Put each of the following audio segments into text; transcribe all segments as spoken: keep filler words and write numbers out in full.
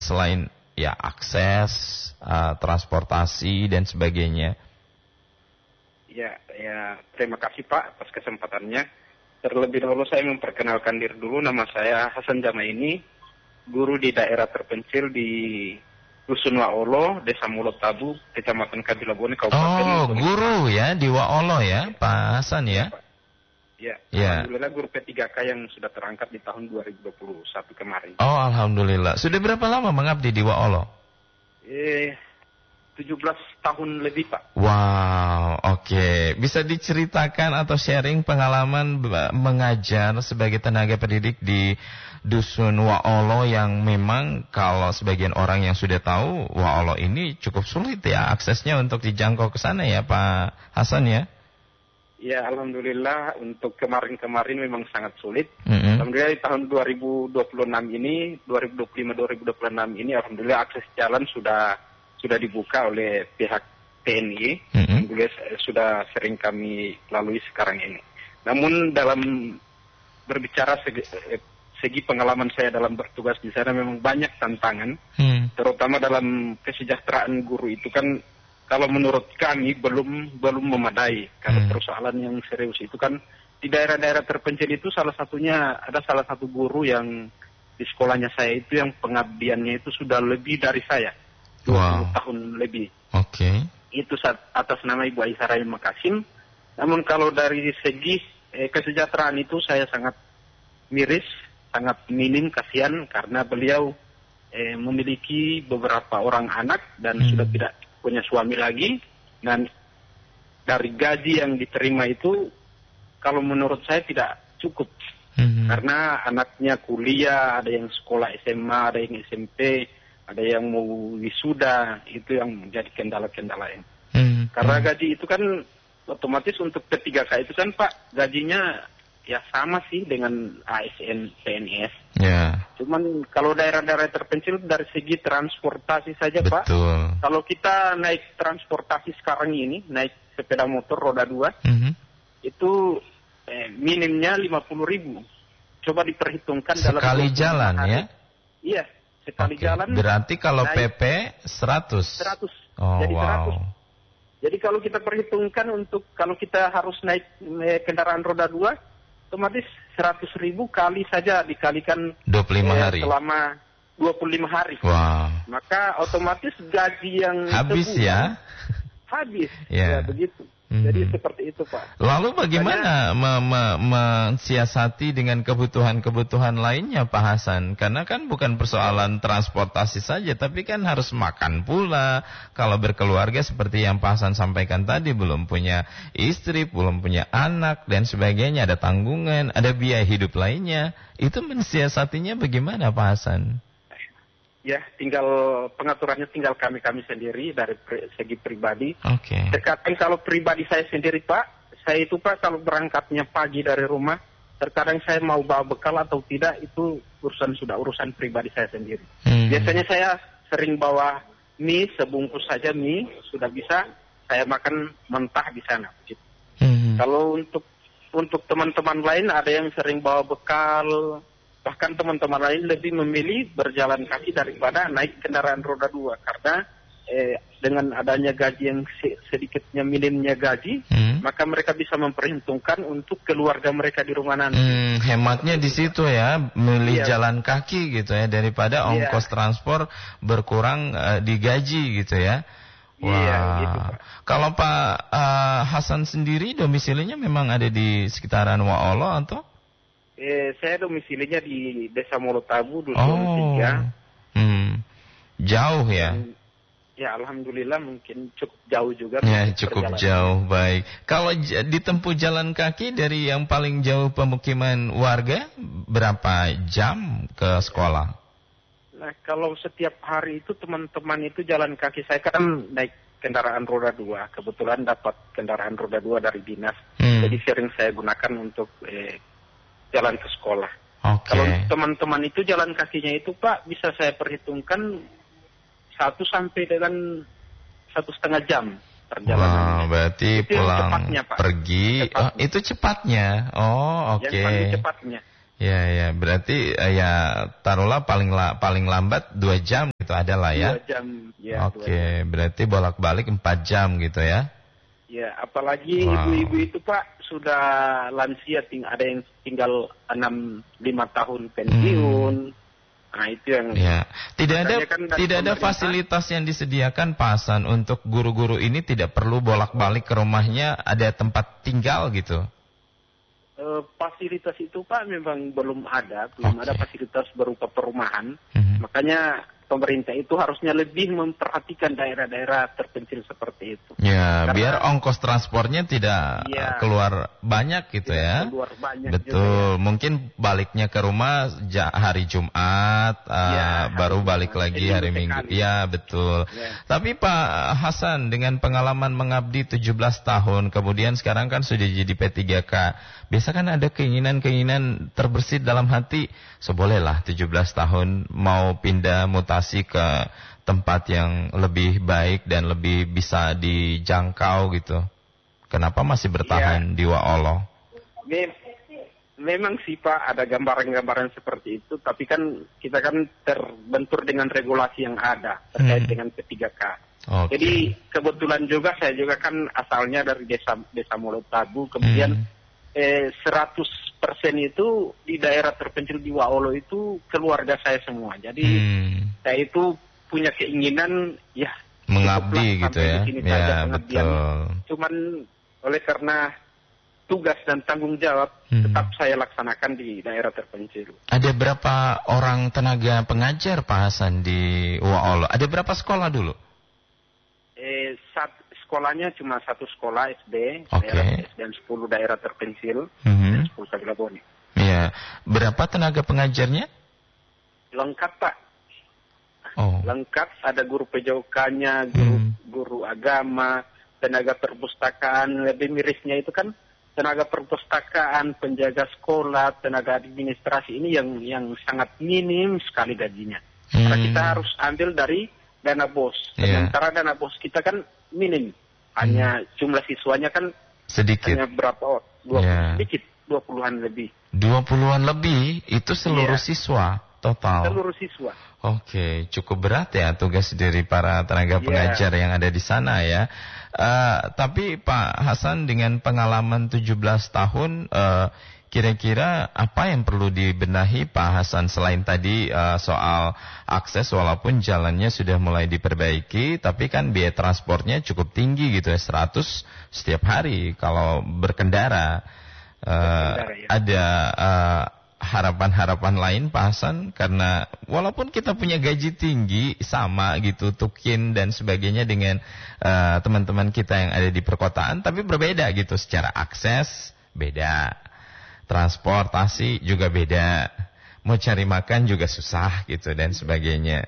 selain ya akses, uh, transportasi dan sebagainya? Ya, ya, terima kasih Pak atas kesempatannya. Terlebih dahulu saya memperkenalkan diri dulu. Nama saya Hasan Jamaini, guru di daerah terpencil di Dusun Waolo, Desa Mulut Tabu, Kecamatan Kabilabone, Kabupaten. Oh, guru ya di Waolo ya, Pak Hasan ya? Ya, ya. Alhamdulillah guru P tiga K yang sudah terangkat di tahun dua ribu dua puluh satu kemarin. Oh, alhamdulillah. Sudah berapa lama mengabdi di Waolo? Eh, tujuh belas tahun lebih, Pak. Wow, oke. Okay. Bisa diceritakan atau sharing pengalaman mengajar sebagai tenaga pendidik di Dusun Waolo yang memang kalau sebagian orang yang sudah tahu, Waolo ini cukup sulit ya aksesnya untuk dijangkau ke sana ya, Pak Hasan ya? Ya, alhamdulillah untuk kemarin-kemarin memang sangat sulit. Mm-hmm. Alhamdulillah di tahun dua ribu dua puluh enam ini, dua ribu dua puluh lima dua ribu dua puluh enam ini, alhamdulillah akses jalan sudah sudah dibuka oleh pihak T N I. Mm-hmm. Alhamdulillah sudah sering kami lalui sekarang ini. Namun dalam berbicara segi, segi pengalaman saya dalam bertugas di sana memang banyak tantangan, mm. terutama dalam kesejahteraan guru itu kan. Kalau menurut kami belum belum memadai. Karena hmm. persoalan yang serius itu kan di daerah-daerah terpencil itu salah satunya ada salah satu guru yang di sekolahnya saya itu yang pengabdiannya itu sudah lebih dari saya. dua puluh wow. tahun lebih. Oke. Okay. Itu atas nama Ibu Aisyah Makasim. Namun kalau dari segi eh, kesejahteraan itu saya sangat miris, sangat minim kasihan karena beliau eh, memiliki beberapa orang anak dan hmm. sudah tidak punya suami lagi, dan dari gaji yang diterima itu kalau menurut saya tidak cukup. Mm-hmm. Karena anaknya kuliah, ada yang sekolah S M A, ada yang S M P, ada yang mau wisuda, itu yang menjadi kendala-kendala ini. Mm-hmm. Karena gaji itu kan otomatis untuk P tiga K itu kan Pak, gajinya ya sama sih dengan A S N, P N S. Yeah. Cuman kalau daerah-daerah terpencil dari segi transportasi saja, betul. Pak. Kalau kita naik transportasi sekarang ini, naik sepeda motor roda dua, mm-hmm. itu eh, minimnya lima puluh ribu. Coba diperhitungkan sekali dalam... Sekali jalan hari. Ya? Iya, sekali okay. jalan. Berarti kalau naik, P P seratus? seratus. Oh, Jadi wow. seratus. Jadi kalau kita perhitungkan untuk, kalau kita harus naik eh, kendaraan roda dua, otomatis seratus ribu kali saja dikalikan dua puluh lima eh, hari. Selama dua puluh lima hari. Wow. Maka otomatis gaji yang habis sebulan, ya. Habis. Yeah. Ya begitu. Mm-hmm. Jadi seperti itu, Pak. Lalu bagaimana me- me- mensiasati dengan kebutuhan-kebutuhan lainnya, Pak Hasan? Karena kan bukan persoalan transportasi saja, tapi kan harus makan pula. Kalau berkeluarga seperti yang Pak Hasan sampaikan tadi, belum punya istri, belum punya anak, dan sebagainya. Ada tanggungan, ada biaya hidup lainnya. Itu mensiasatinya bagaimana, Pak Hasan? Ya, tinggal pengaturannya tinggal kami-kami sendiri dari pri, segi pribadi. Oke. Okay. Terkadang kalau pribadi saya sendiri, Pak, saya itu, Pak, kalau berangkatnya pagi dari rumah, terkadang saya mau bawa bekal atau tidak, itu urusan sudah urusan pribadi saya sendiri. Hmm. Biasanya saya sering bawa mie, sebungkus saja mie, sudah bisa saya makan mentah di sana. Gitu. Hmm. Kalau untuk untuk teman-teman lain ada yang sering bawa bekal. Bahkan teman-teman lain lebih memilih berjalan kaki daripada naik kendaraan roda dua. Karena eh, dengan adanya gaji yang sedikitnya minimnya gaji, hmm. maka mereka bisa memperhitungkan untuk keluarga mereka di rumah nanti. Hmm, hematnya di situ ya, milih iya. jalan kaki gitu ya, daripada ongkos iya. transport berkurang uh, di gaji gitu ya. Wah. Iya, gitu, Pak. Kalau Pak uh, Hasan sendiri domisilinya memang ada di sekitaran Waolo atau? Eh, saya domisilinya di Desa Mulut Tabu, Dusun oh. tiga. Hmm. Jauh ya? Dan, ya, alhamdulillah mungkin cukup jauh juga. Ya, cukup jauh, baik. Kalau j- ditempuh jalan kaki dari yang paling jauh pemukiman warga, berapa jam ke sekolah? Nah, kalau setiap hari itu teman-teman itu jalan kaki, saya kan naik kendaraan roda dua. Kebetulan dapat kendaraan roda dua dari dinas. Hmm. Jadi sering saya gunakan untuk... Eh, jalan ke sekolah. Okay. Kalau teman-teman itu jalan kakinya itu, Pak, bisa saya perhitungkan satu sampai dengan satu setengah jam perjalanan. Wow, berarti itu pulang cepatnya, Pak. pergi. Cepatnya. Oh, itu cepatnya. Oh, oke. Okay. Yang paling cepatnya. Ya, ya, berarti uh, ya taruhlah paling la, paling lambat dua jam gitu adalah ya. Dua jam, ya. Oke, dua jam. Berarti bolak-balik empat jam gitu ya. Ya, apalagi wow. ibu-ibu itu Pak sudah lansia, ting ada yang tinggal enam lima tahun pensiun. Hmm. Nah, itu yang ya. Tidak ada kan tidak ada fasilitas yang disediakan Pak Hasan untuk guru-guru ini, tidak perlu bolak-balik ke rumahnya, ada tempat tinggal gitu. E, fasilitas itu Pak memang belum ada, belum okay. ada fasilitas berupa perumahan. Mm-hmm. Makanya pemerintah itu harusnya lebih memperhatikan daerah-daerah terpencil seperti itu. Ya, karena biar ongkos transportnya tidak ya, keluar banyak gitu ya. Keluar banyak. Betul. Ya. Mungkin baliknya ke rumah hari Jumat, ya, uh, baru balik Jumat. lagi hari Minggu. Kali. Ya, betul. Ya. Tapi Pak Hasan, dengan pengalaman mengabdi tujuh belas tahun, kemudian sekarang kan sudah jadi P tiga K. Biasa kan ada keinginan-keinginan terbersit dalam hati, sebolehlah tujuh belas tahun mau pindah mutasi ke tempat yang lebih baik dan lebih bisa dijangkau gitu. Kenapa masih bertahan ya. di Waolo? Mem memang sih Pak ada gambaran-gambaran seperti itu, tapi kan kita kan terbentur dengan regulasi yang ada terkait hmm. dengan P tiga K. Okay. Jadi kebetulan juga saya juga kan asalnya dari desa desa Molotabu, kemudian hmm. Eh, seratus persen itu di daerah terpencil di Waolo itu keluarga saya semua. Jadi hmm. saya itu punya keinginan ya mengabdi gitu ya. Ya, betul. Cuman oleh karena tugas dan tanggung jawab hmm. tetap saya laksanakan di daerah terpencil. Ada berapa orang tenaga pengajar Pak Hasan di Waolo? Ada berapa sekolah dulu? Eh, satu sekolahnya cuma satu sekolah S D, okay. daerah S D dan sepuluh daerah terpencil, mm-hmm. dan sepuluh Sabilaboni. Iya, berapa tenaga pengajarnya? Lengkap Pak. Oh. Lengkap, ada guru P J O K-nya, guru, hmm. guru agama, tenaga perpustakaan. Lebih mirisnya itu kan tenaga perpustakaan, penjaga sekolah, tenaga administrasi ini yang yang sangat minim sekali gajinya. Hmm. Karena kita harus ambil dari dana bos. Sementara yeah. dana bos kita kan minim. Hanya hmm. jumlah siswanya kan sedikit. Hanya berapa? Dua yeah. sedikit, dua puluhan lebih. Dua puluhan lebih itu seluruh yeah. siswa total. Seluruh siswa. Oke, cukup berat ya tugas dari para tenaga yeah. pengajar yang ada di sana ya. Uh, tapi Pak Hasan dengan pengalaman tujuh belas tahun, uh, kira-kira apa yang perlu dibenahi Pak Hasan selain tadi uh, soal akses, walaupun jalannya sudah mulai diperbaiki, tapi kan biaya transportnya cukup tinggi gitu ya, seratus setiap hari kalau berkendara. Uh, berkendara ya. Ada uh, harapan-harapan lain Pak Hasan, karena walaupun kita punya gaji tinggi sama gitu, tukin dan sebagainya dengan uh, teman-teman kita yang ada di perkotaan, tapi berbeda gitu secara akses beda. Transportasi juga beda, mau cari makan juga susah gitu dan sebagainya.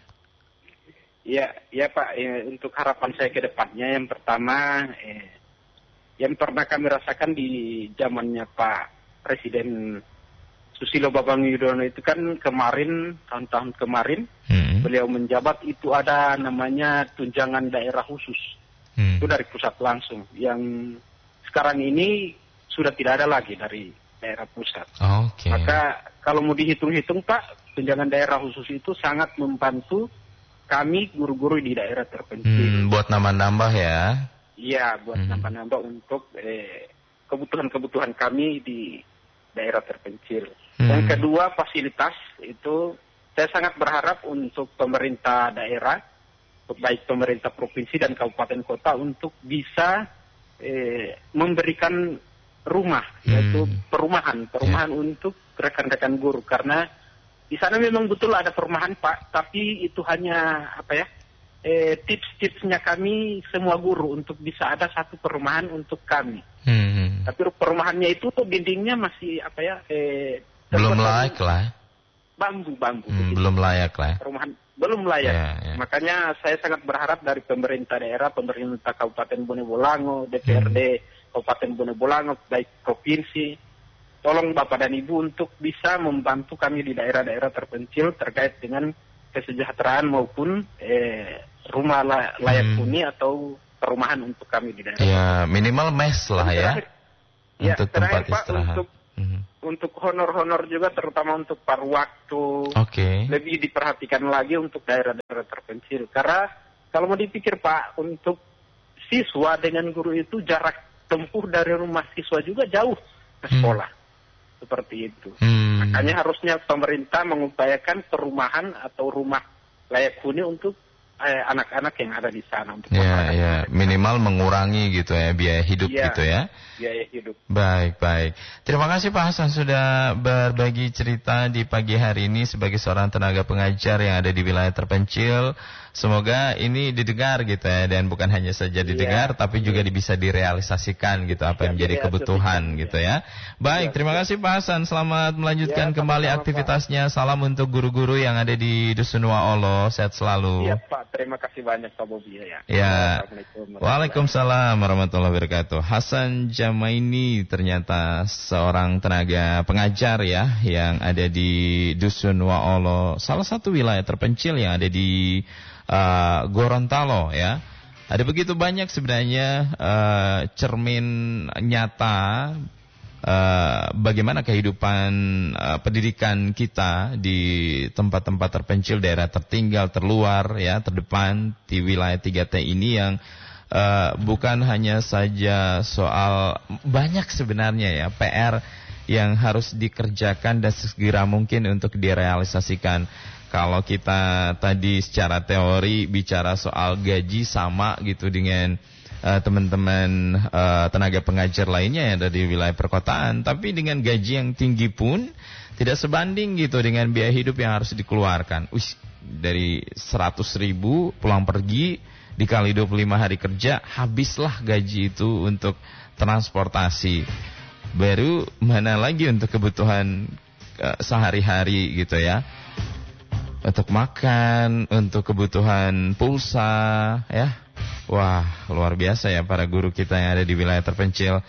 Ya, ya Pak. Ya, untuk harapan saya ke depannya, yang pertama, eh, yang pernah kami rasakan di zamannya Pak Presiden Susilo Bambang Yudhoyono itu kan kemarin, tahun-tahun kemarin, hmm. beliau menjabat itu ada namanya tunjangan daerah khusus, hmm. itu dari pusat langsung. Yang sekarang ini sudah tidak ada lagi dari daerah pusat. Okay. Maka kalau mau dihitung-hitung Pak, tunjangan daerah khusus itu sangat membantu kami guru-guru di daerah terpencil. Hmm, buat nambah-nambah ya? Iya, buat hmm. nambah-nambah untuk eh, kebutuhan-kebutuhan kami di daerah terpencil. Hmm. Yang kedua, fasilitas itu saya sangat berharap untuk pemerintah daerah, baik pemerintah provinsi dan kabupaten kota, untuk bisa eh, memberikan rumah, yaitu hmm. perumahan, perumahan yeah. untuk rekan-rekan guru, karena di sana memang betul ada perumahan Pak, tapi itu hanya apa ya, eh, tips-tipsnya kami semua guru untuk bisa ada satu perumahan untuk kami. Hmm. Tapi perumahannya itu tuh dindingnya masih apa ya, eh, belum layak lah. Bambu, bambu. Hmm, belum layak lah. Perumahan belum layak. Yeah, yeah. Makanya saya sangat berharap dari pemerintah daerah, pemerintah Kabupaten Bone Bolango, D P R D hmm. Kabupaten Bone Bolango, baik provinsi, tolong Bapak dan Ibu untuk bisa membantu kami di daerah-daerah terpencil terkait dengan kesejahteraan maupun eh, rumah layak hmm. huni atau perumahan untuk kami di daerah. Ya, minimal mes lah ya. Terakhir, untuk ya, tempat terakhir, Pak, istirahat. Untuk, hmm. untuk honor-honor juga, terutama untuk paruh waktu, Oke. lebih diperhatikan lagi untuk daerah-daerah terpencil. Karena kalau mau dipikir Pak, untuk siswa dengan guru itu jarak tempuh dari rumah siswa juga jauh ke sekolah. Hmm. Seperti itu. Hmm. Makanya harusnya pemerintah mengupayakan perumahan atau rumah layak huni untuk eh, anak-anak yang ada di sana. Untuk ya, ya. Minimal mengurangi gitu ya, biaya hidup ya, gitu ya. Biaya hidup. Baik, baik. Terima kasih Pak Hasan sudah berbagi cerita di pagi hari ini sebagai seorang tenaga pengajar yang ada di wilayah terpencil. Semoga ini didengar gitu ya, dan bukan hanya saja didengar, ya, tapi juga bisa direalisasikan gitu apa yang menjadi kebutuhan gitu ya. Baik, terima kasih Pak Hasan. Selamat melanjutkan ya, kembali aktivitasnya. Pak. Salam untuk guru-guru yang ada di Dusun Waolo. Sehat selalu. Iya Pak, terima kasih banyak Pak Bobi ya. Ya. Waalaikumsalam warahmatullahi wabarakatuh. Hasan Jamaini ternyata seorang tenaga pengajar ya yang ada di Dusun Waolo, salah satu wilayah terpencil yang ada di Uh, Gorontalo ya. Ada begitu banyak sebenarnya uh, cermin nyata uh, bagaimana kehidupan uh, pendidikan kita di tempat-tempat terpencil, daerah tertinggal, terluar ya, terdepan di wilayah tiga T ini yang uh, bukan hanya saja soal, banyak sebenarnya ya P R yang harus dikerjakan dan segera mungkin untuk direalisasikan. Kalau kita tadi secara teori bicara soal gaji sama gitu dengan uh, teman-teman uh, tenaga pengajar lainnya yang ada di wilayah perkotaan, tapi dengan gaji yang tinggi pun tidak sebanding gitu dengan biaya hidup yang harus dikeluarkan. Ush, dari seratus ribu pulang pergi dikali dua puluh lima hari kerja, habislah gaji itu untuk transportasi. Baru mana lagi untuk kebutuhan uh, sehari-hari gitu ya. Untuk makan, untuk kebutuhan pulsa, ya. Wah, luar biasa ya para guru kita yang ada di wilayah terpencil.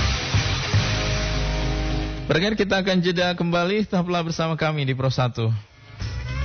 Berikut kita akan jeda kembali, tetaplah bersama kami di Pro satu.